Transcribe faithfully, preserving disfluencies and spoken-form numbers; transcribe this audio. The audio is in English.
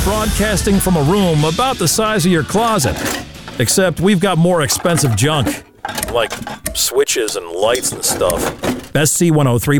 broadcasting from a room about the size of your closet. Except we've got more expensive junk. Like switches and lights and stuff. Best C one oh three